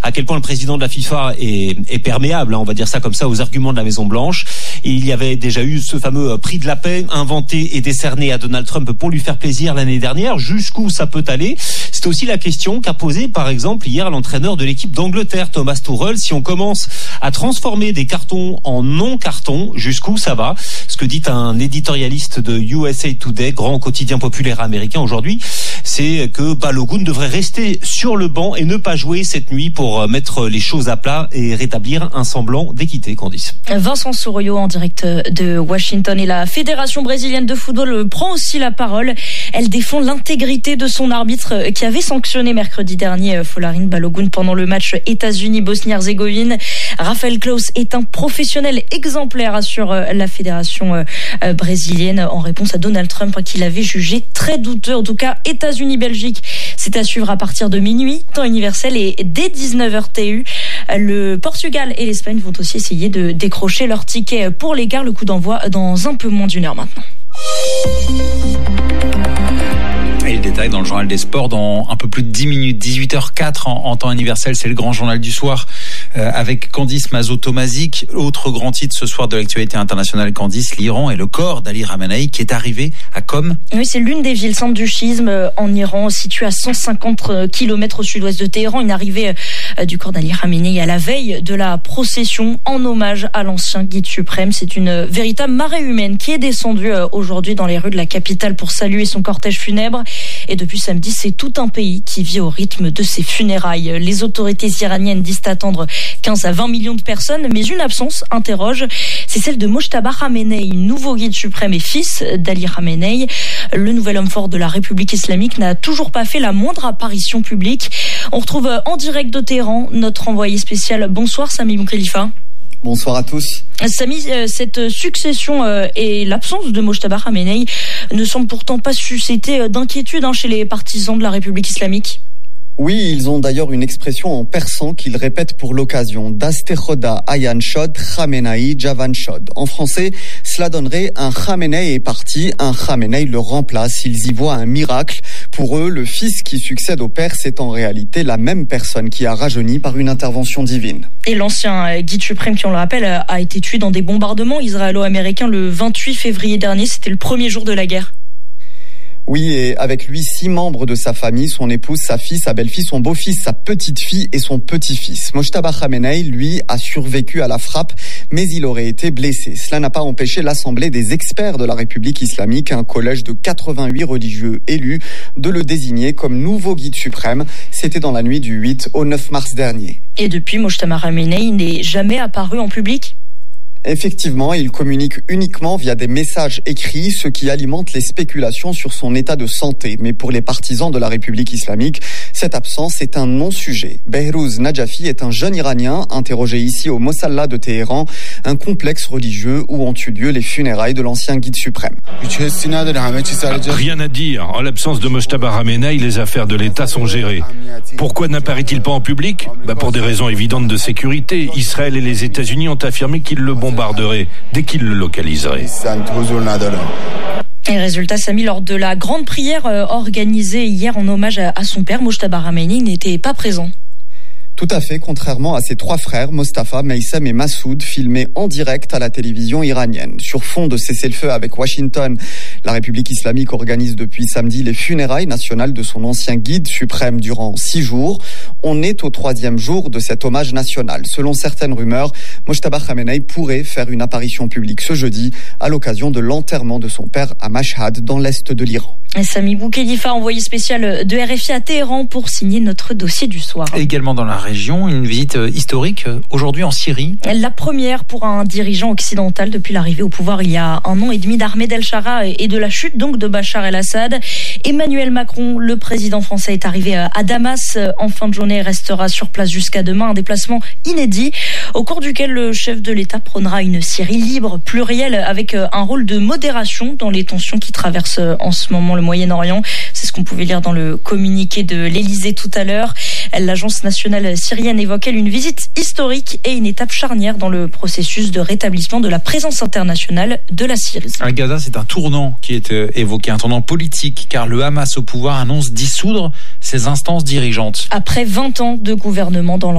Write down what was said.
à quel point le président de la FIFA est perméable, on va dire ça comme ça, aux arguments de la Maison-Blanche. Et il y avait déjà eu ce fameux prix de la paix inventé et décerné à Donald Trump pour lui faire plaisir l'année dernière. Jusqu'où ça peut aller? C'est aussi la question qu'a posée par exemple hier l'entraîneur de l'équipe d'Angleterre, Thomas Tuchel. Si on commence à transformer des cartons en non-cartons, jusqu'où ça va? Ce que dit un éditorialiste de USA Today, grand quotidien populaire américain aujourd'hui, c'est que Balogun devrait rester sur le banc et ne pas jouer cette nuit pour mettre les choses à plat et rétablir un semblant d'équité, Candice. Vincent Soroyo en direct de Washington. Et la Fédération brésilienne de football prend aussi la parole. Elle défend l'intégrité de son arbitre qui avait sanctionné mercredi dernier Folarin Balogun pendant le match États-Unis-Bosnie-Herzégovine. Raphaël Klaus est un professionnel exemplaire, assure la Fédération brésilienne, en réponse à Donald Trump qui l'avait jugé très douteux. En tout cas, États-Unis-Belgique, c'est à suivre à partir de minuit, temps universel, et dès 19h TU. Le Portugal et l'Espagne vont aussi essayer de décrocher leur ticket pour l'écart. Le coup d'envoi dans un peu moins d'une heure maintenant. Et le détail dans le journal des sports dans un peu plus de 10 minutes, 18h04 en temps universel, c'est le grand journal du soir avec Candice Mazo-Tomazic. Autre grand titre ce soir de l'actualité internationale, Candice, l'Iran et le corps d'Ali Khamenei qui est arrivé à Qom. Oui, c'est l'une des villes centres du chiisme en Iran, située à 150 km au sud-ouest de Téhéran. Une arrivée du corps d'Ali Khamenei à la veille de la procession en hommage à l'ancien guide suprême. C'est une véritable marée humaine qui est descendue aujourd'hui dans les rues de la capitale pour saluer son cortège funèbre. Et depuis samedi, c'est tout un pays qui vit au rythme de ses funérailles. Les autorités iraniennes disent attendre 15 à 20 millions de personnes, mais une absence interroge. C'est celle de Mojtaba Khamenei, nouveau guide suprême et fils d'Ali Khamenei. Le nouvel homme fort de la République islamique n'a toujours pas fait la moindre apparition publique. On retrouve en direct de Téhéran notre envoyé spécial. Bonsoir Sami Boukhelifa. Bonsoir à tous. Sami, cette succession et l'absence de Mojtaba Khamenei ne semble pourtant pas susciter d'inquiétude chez les partisans de la République islamique. Oui, ils ont d'ailleurs une expression en persan qu'ils répètent pour l'occasion. Dastekhoda ayan shod, Khamenei javan shod. En français, cela donnerait un Khamenei est parti, un Khamenei le remplace. Ils y voient un miracle. Pour eux, le fils qui succède au père, c'est en réalité la même personne qui a rajeuni par une intervention divine. Et l'ancien guide suprême, qui on le rappelle, a été tué dans des bombardements israélo-américains le 28 février dernier. C'était le premier jour de la guerre. Oui, et avec lui, 6 membres de sa famille, son épouse, sa fille, sa belle-fille, son beau-fils, sa petite-fille et son petit-fils. Mojtaba Khamenei, lui, a survécu à la frappe, mais il aurait été blessé. Cela n'a pas empêché l'Assemblée des experts de la République islamique, un collège de 88 religieux élus, de le désigner comme nouveau guide suprême. C'était dans la nuit du 8 au 9 mars dernier. Et depuis, Mojtaba Khamenei n'est jamais apparu en public ? Effectivement, il communique uniquement via des messages écrits, ce qui alimente les spéculations sur son état de santé. Mais pour les partisans de la République islamique, cette absence est un non-sujet. Behrouz Najafi est un jeune Iranien interrogé ici au Mossalla de Téhéran, un complexe religieux où ont eu lieu les funérailles de l'ancien guide suprême. Rien à dire. En l'absence de Mojtaba Khamenei, les affaires de l'État sont gérées. Pourquoi n'apparaît-il pas en public ? Pour des raisons évidentes de sécurité. Israël et les États-Unis ont affirmé qu'ils le bombarderait dès qu'il le localiserait. Et résultat, Sami, lors de la grande prière organisée hier en hommage à son père, Mojtaba Khamenei n'était pas présent. Tout à fait, contrairement à ses 3 frères, Mostafa, Meissem et Massoud, filmés en direct à la télévision iranienne. Sur fond de cessez-le-feu avec Washington, la République islamique organise depuis samedi les funérailles nationales de son ancien guide suprême durant 6 jours. On est au 3e jour de cet hommage national. Selon certaines rumeurs, Mojtaba Khamenei pourrait faire une apparition publique ce jeudi à l'occasion de l'enterrement de son père à Mashhad, dans l'est de l'Iran. Et Sami Boukhelifa, envoyé spécial de RFI à Téhéran pour signer notre dossier du soir. Et également dans la région, une visite historique aujourd'hui en Syrie. La première pour un dirigeant occidental depuis l'arrivée au pouvoir il y a 1 an et demi d'Ahmed El-Shara et de la chute donc de Bachar el-Assad. Emmanuel Macron, le président français, est arrivé à Damas en fin de journée et restera sur place jusqu'à demain. Un déplacement inédit au cours duquel le chef de l'État prônera une Syrie libre, plurielle, avec un rôle de modération dans les tensions qui traversent en ce moment le Moyen-Orient. C'est ce qu'on pouvait lire dans le communiqué de l'Élysée tout à l'heure. L'agence nationale syrienne évoquait une visite historique et une étape charnière dans le processus de rétablissement de la présence internationale de la Syrie. À Gaza, c'est un tournant qui est évoqué, un tournant politique, car le Hamas au pouvoir annonce dissoudre ses instances dirigeantes. Après 20 ans de gouvernement dans